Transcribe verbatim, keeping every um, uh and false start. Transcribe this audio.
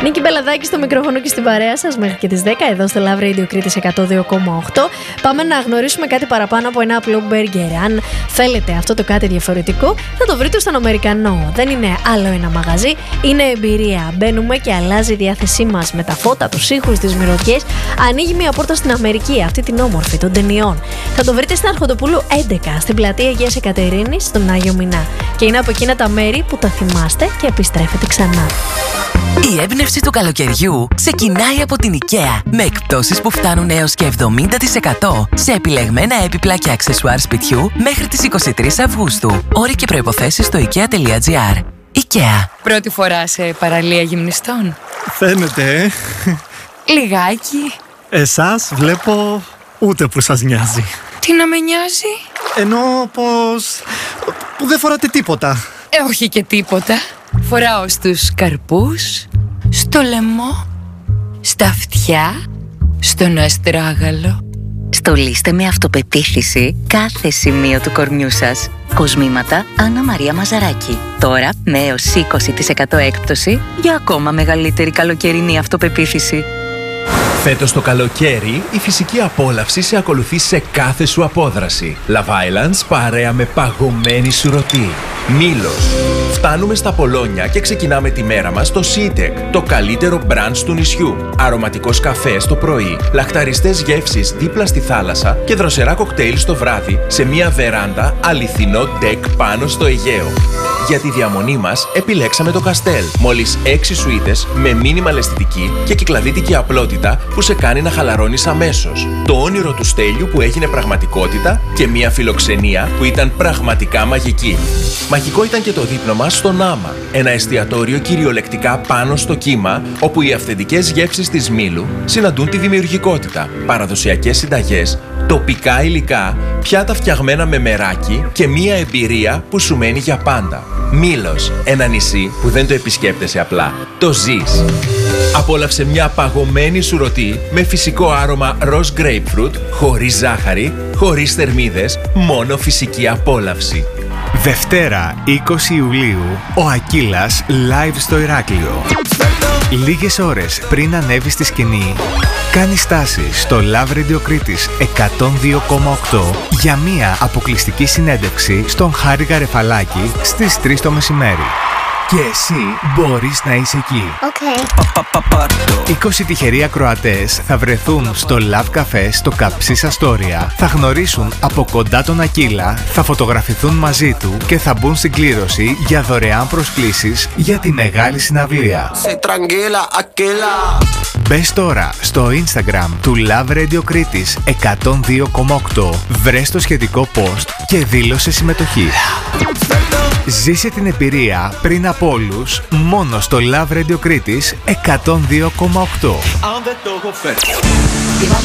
Νίκη Μπελαδάκη στο μικρόφωνο και στην παρέα σας μέχρι και τις δέκα εδώ στο Love Radio Κρήτης εκατόν δύο κόμμα οκτώ. Πάμε να γνωρίσουμε κάτι παραπάνω από ένα απλό μπέργκερ. Αν θέλετε αυτό το κάτι διαφορετικό, θα το βρείτε στον Αμερικανό. Δεν είναι άλλο ένα μαγαζί, είναι εμπειρία. Μπαίνουμε και αλλάζει η διάθεσή μας με τα φώτα, τους ήχους, τις μυρωδιές. Ανοίγει μια πόρτα στην Αμερική, αυτή την όμορφη των ταινιών. Θα το βρείτε στην Αρχοντοπούλου έντεκα, στην πλατεία Αγίας Εκατερίνης, στον Άγιο Μινά. Και είναι από εκείνα τα μέρη που τα θυμάστε και επιστρέφετε ξανά. Η έμπνευση του καλοκαιριού ξεκινάει από την IKEA με εκπτώσεις που φτάνουν έως και εβδομήντα τοις εκατό σε επιλεγμένα έπιπλα και αξεσουάρ σπιτιού μέχρι τις είκοσι τρεις Αυγούστου. Όροι και προϋποθέσεις στο ikea τελεία gr. IKEA. Πρώτη φορά σε παραλία γυμνιστών? Φαίνεται, ε. Λιγάκι. Εσάς βλέπω ούτε που σας νοιάζει. Τι να με νοιάζει? Εννοώ πως... που δεν φοράτε τίποτα. Ε, όχι και τίποτα. Φοράω στους καρπούς, στο λαιμό, στα αυτιά, στον αστράγαλο. Στολίστε με αυτοπεποίθηση κάθε σημείο του κορμιού σας. Κοσμήματα Άννα Μαρία Μαζαράκη. Τώρα με έως είκοσι τοις εκατό έκπτωση για ακόμα μεγαλύτερη καλοκαιρινή αυτοπεποίθηση. Φέτος το καλοκαίρι, η φυσική απόλαυση σε ακολουθεί σε κάθε σου απόδραση. Love Islands παρέα με παγωμένη σουρωτή. Μήλος. Φτάνουμε στα Πολόνια και ξεκινάμε τη μέρα μας στο Seatec, το καλύτερο μπραντς του νησιού. Αρωματικός καφές το πρωί, λαχταριστές γεύσεις δίπλα στη θάλασσα και δροσερά κοκτέιλ στο βράδυ σε μια βεράντα αληθινό ντεκ πάνω στο Αιγαίο. Για τη διαμονή μας επιλέξαμε το Καστέλ. Μόλις έξι σουίτες με μίνιμαλ αισθητική και κυκλαδίτικη απλότητα που σε κάνει να χαλαρώνεις αμέσως. Το όνειρο του Στέλιου που έγινε πραγματικότητα και μια φιλοξενία που ήταν πραγματικά μαγική. Μαγικό ήταν και το δείπνο μας στο Νάμα, ένα εστιατόριο κυριολεκτικά πάνω στο κύμα, όπου οι αυθεντικές γεύσεις της Μήλου συναντούν τη δημιουργικότητα, παραδοσιακές συνταγές, τοπικά υλικά, πιάτα φτιαγμένα με μεράκι και μια εμπειρία που σου μένει για πάντα. Μήλος, ένα νησί που δεν το επισκέπτεσαι απλά, το ζεις. Απόλαυσε μια παγωμένη σουρωτή με φυσικό άρωμα ροζ grapefruit, χωρίς ζάχαρη, χωρίς θερμίδες, μόνο φυσική απόλαυση. Δευτέρα είκοσι Ιουλίου, ο Ακύλας live στο Ηράκλειο. Λίγες ώρες πριν ανέβει στη σκηνή, κάνει στάση στο Love Radio Κρήτης εκατόν δύο κόμμα οκτώ για μία αποκλειστική συνέντευξη στον Χάρη Γαρεφαλάκη στις τρεις το μεσημέρι. Και εσύ μπορείς να είσαι εκεί. Okay. είκοσι τυχεροί ακροατές θα βρεθούν στο Love Café στο Καψίς Αστόρια. Θα γνωρίσουν από κοντά τον Ακύλα, θα φωτογραφηθούν μαζί του και θα μπουν στην κλήρωση για δωρεάν προσκλήσεις για τη μεγάλη συναυλία. Μπες τώρα στο Instagram του Love Radio Κρήτης εκατόν δύο κόμμα οκτώ, βρες το σχετικό post και δήλωσε συμμετοχή. Ζήσε την εμπειρία πριν από όλους, μόνο στο Love Radio Κρήτης εκατόν δύο κόμμα οκτώ.